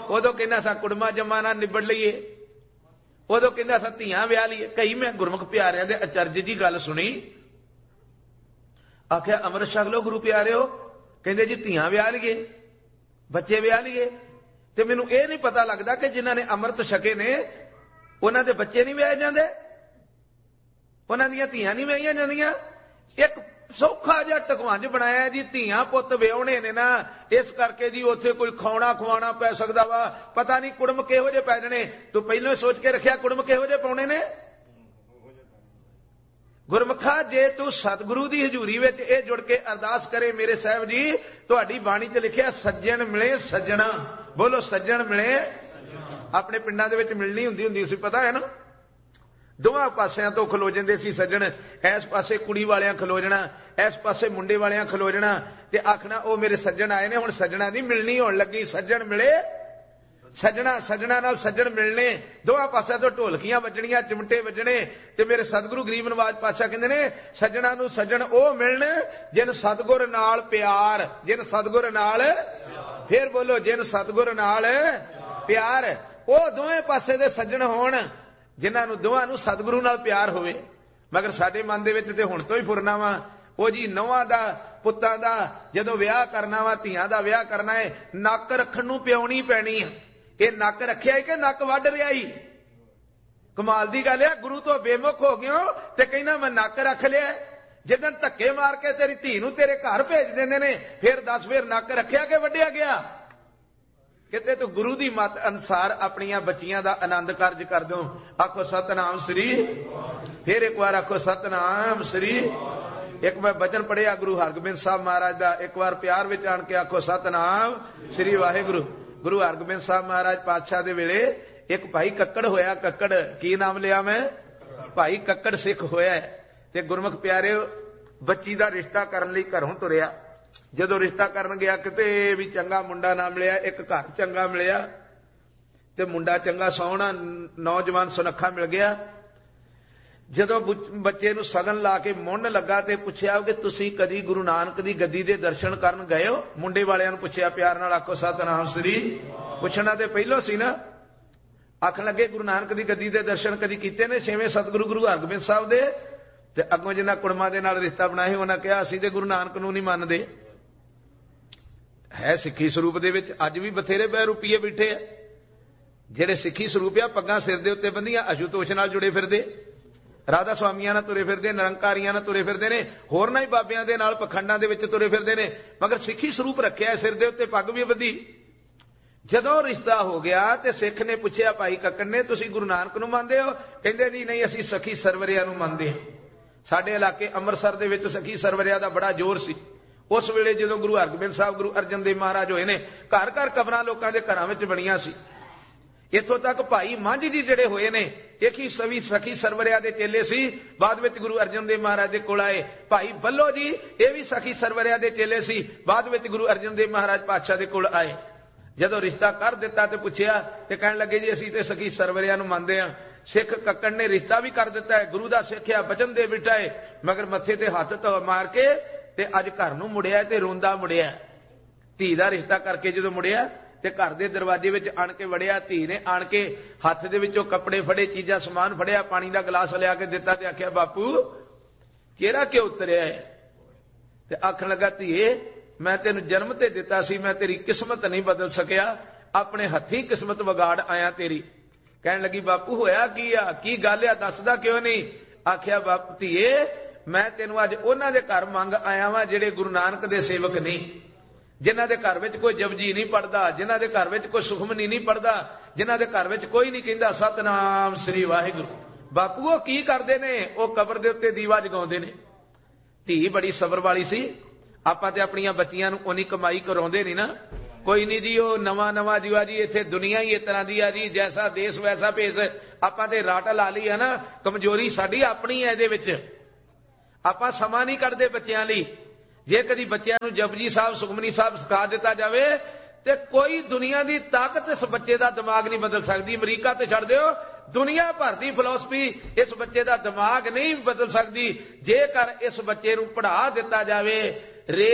उदों कहना सा कुड़मा जम्मा ना निबड़ लईए, उदों कहना सा धीआं विआह लईए। कई मैं गुरमुख प्यारियां दे अचरज जी गल सुनी, आख्या अमृत छक लो गुरु प्यारे हो, कहंदे जी धीआं विआह लईए, बच्चे विआह लईए। ते मैनूं इह नहीं पता लगदा कि जिन्हां ने अमृत छके ने उन्हां दे बच्चे नहीं विआहे जांदे, उन्हां दीयां धीआं नहीं विआहियां जांदियां। एक सौखा जिहा टकवंज बनाया जी, धीआं पुत्त विआहणे ने ना, इस करके जी उत्थे कोई खाणा खवाणा पै सकदा वा, पता नहीं कुड़म किहो जे पै जाणे। तूं पहिलों ही सोच के रखिया कुड़म किहो जे पाउणे ने। गुरमुखा जे तू सतगुरु दी हजूरी विच इह जुड़ के अरदास करे, मेरे साहिब जी तुहाडी बाणी च लिखिया सज्जण मिले सज्जणा, बोलो सज्जण मिले। अपने पिंडां दे विच मिलनी हुंदी सी, पता है ना, दोवां पासियां तो खलो जांदे सी सज्जण। इस पासे कुड़ी वालियां खलो जाना, इस पासे मुंडे वालियां खलो जाना, ते आखना ओ मेरे सज्जण आए ने, हुण सज्जणा दी मिलनी होण लगी। सज्जण मिले सज्जणा, सज्जणा नाल सज्जण मिलने, दोवां पासियां तो ढोलकियां वजणियां, चिमटे वजणे। ते मेरे सतगुरु गरीब नवाज पातशाह कहंदे ने सज्जणा नूं सज्जण ओ मिलण जिन सतगुर नाल प्यार, जिन सतगुर नाल, फिर बोलो जिन सतगुर नाल प्यार। ओ दोवें पासे दे सज्जण होण जिन्हां नूं दोवां नूं सतगुरु नाल प्यार होवे। मगर साडे मन दे विच ते हुण तो ही फुरना वा, ओ जी नौवां दा पुत्तां दा जदों विआह करना वा, धीआं दा विआह करना है, नक रखण नूं पिआउणी पैणी है। ये नक रखिया है कि नक वढ रिहा ही? कमाल दी गल है, गुरु तो बेमुख हो गए हो ते कहना मैं नक रख लिया। जिदन धक्के मार के तेरी धी नूं तेरे घर भेज देंदे ने, फिर दस फिर नक रखिया कि वढिया गया? किते तू गुरु दी मत अनुसार अपनियां बच्चियां दा आनंद कारज कर दो। आखो सतनाम श्री, फिर एक बार आखो सतनाम श्री। एक मैं वचन पढ़िया गुरु हरगोबिंद साहब महाराज दा, एक बार प्यार विच आण के आखो सतनाम श्री वाहिगुरु। गुरु हरगोबिंद साहब महाराज पातशाह दे वेले एक भाई कक्कड़ होया, कक्कड़ की नाम लिया मैं, भाई कक्कड़ सिख होया। ते गुरमुख प्यारे बच्ची दा रिश्ता करन लई घरों तुरिया। जदों रिश्ता करन गया किते भी चंगा मुंडा ना मिलिया, एक घर चंगा मिलिया ते मुंडा चंगा सोहना नौजवान सुनखा मिल गया। जदों बच्चे नूं सगन ला के मुंड लगा ते पुछया कि तुसीं कदी गुरु नानक दी गद्दी दे दर्शन करन गए हो? मुंडे वालियां नूं पुछया, प्यार नाल आखो सतनाम श्री। पुछना ते पहिलों सी ना, आखण लगे गुरु नानक दी गद्दी दे दर्शन कदी कीते ने? छेवें सतगुरु गुरु हरगोबिंद साहब दे। ते अगों जिन्हां कुड़मां दे नाल रिश्ता बनाया उन्हां कहा असीं ते गुरु नानक नूं नहीं मनदे। है सिੱਖੀ ਸਰੂਪ ਦੇ ਵਿੱਚ ਅੱਜ ਵੀ ਬਥੇਰੇ ਪੈ ਰੁਪਈਏ ਬੈਠੇ ਆ ਜਿਹੜੇ ਸਿੱਖੀ ਸਰੂਪ ਆ, ਪੱਗਾਂ ਸਿਰ ਦੇ ਉੱਤੇ ਬੰਦੀਆਂ, ਅਸ਼ੂਤੋਸ਼ ਨਾਲ ਜੁੜੇ ਫਿਰਦੇ, ਰਾਧਾ ਸਵਾਮੀਆਂ ਨਾਲ ਤੁਰੇ ਫਿਰਦੇ, ਨਿਰੰਕਾਰੀਆਂ ਨਾਲ ਤੁਰੇ ਫਿਰਦੇ ਨੇ, ਹੋਰਨਾਂ ਹੀ ਬਾਬਿਆਂ ਦੇ ਨਾਲ ਪਖੰਡਾਂ ਦੇ ਵਿੱਚ ਤੁਰੇ ਫਿਰਦੇ ਨੇ, ਮਗਰ ਸਿੱਖੀ ਸਰੂਪ ਰੱਖਿਆ ਸਿਰ ਦੇ ਉੱਤੇ, ਪੱਗ ਵੀ ਬੱਧੀ। ਜਦੋਂ ਰਿਸ਼ਤਾ ਹੋ ਗਿਆ ਤੇ ਸਿੱਖ ਨੇ ਪੁੱਛਿਆ ਭਾਈ ਕੱਕੜ ਨੇ, ਤੁਸੀਂ ਗੁਰੂ ਨਾਨਕ ਨੂੰ ਮੰਨਦੇ ਹੋ? ਕਹਿੰਦੇ ਜੀ ਨਹੀਂ, ਅਸੀਂ ਸਖੀ ਸਰਵਰਿਆਂ ਨੂੰ ਮੰਨਦੇ ਹਾਂ। ਸਾਡੇ ਇਲਾਕੇ ਅੰਮ੍ਰਿਤਸਰ ਦੇ ਵਿੱਚ ਸਖੀ ਸਰਵਰਿਆਂ ਦਾ ਬੜਾ ਜ਼ੋਰ ਸੀ। उस वेले जो गुरु हरगोबिंद साहब गुरु अर्जन देव महाराज होए ने, घर घर कबरां लोकां दे घरां विच बणीਆਂ सी। इत्थों तक भाई मंझ जी जिहड़े होए ने, एक ही सभी सखी सरवरिया दे चेले सी, बाद विच गुरु अर्जन देव महाराज दे कोल आए। भाई बल्लो जी ये भी सखी सरवरिया दे चेले सी, बाद विच गुरु अर्जन देव महाराज पातशाह दे कोल आए। जदों रिश्ता कर दिता ते पुछया ते कहण लगे जी असीं ते सखी सरवरिया नूं मंनदे हां। सिख कक्कड़ ने रिश्ता भी कर दिता है, गुरु दा सिੱਖਿਆ वचन दे बिठा है, मगर मत्थे ते हत्थ धो मार के ते अज घर नूं मुड़िया ते रोंदा मुड़िया। धी दा रिश्ता करके जदों मुड़िया ते घर दे दरवाजे विच आण के वड़िया, धी ने आण के हत्थ दे विचों कपड़े फड़े, चीज़ां समान फड़िया, पानी दा गिलास लिया के दिता ते आख्या बापू केड़ा क्यों उतरिया है? ते आखण लगा धीए मैं तेनूं जन्म ते दिता सी, मैं तेरी किस्मत नहीं बदल सकिया, अपने हत्थीं किस्मत विगाड़ आया तेरी। कहण लगी बापू होया की आ, की गल आ, दसदा क्यों नहीं? आख्या बापू धीए मैं तेनों अज उन्हां दे घर मंग आया वां जिहड़े गुरु नानक दे सेवक नहीं, जिन्हां दे घर विच कोई जपजी नहीं पढ़दा, जिन्हां दे घर विच कोई सुखमनी नहीं पढ़दा, जिन्हां दे घर विच कोई नहीं कहंदा सतनाम श्री वाहिगुरू। बापू वो की करदे ने? वो कबर दे उत्ते दीवा जगाउंदे ने। धी बड़ी सबर वाली सी। आपां ते अपणियां बच्चियां नूं उन्नी कमाई कराउंदे नहीं ना, कोई नहीं जी वो नवा नवा जीवा जी इत्थे दुनिया ही इस तरह दी आ जी, जैसा देश वैसा भेस। आपां ते राट ला ली है ना, कमजोरी साडी अपनी है इहदे विच। आपां समा नहीं कढदे बच्चियां लई। जे कदी बच्चियां नूं जपजी साहब सुखमनी साहब सिखा दिता जावे ते कोई दुनिया दी ताकत इस बच्चे दा दिमाग नहीं बदल सकदी। अमरीका ते छड्ड दिओ, दुनिया भर दी फिलोसफी इस बच्चे दा दिमाग नहीं बदल सकदी। जेकर इस बच्चे नूं पढ़ा दिता जावे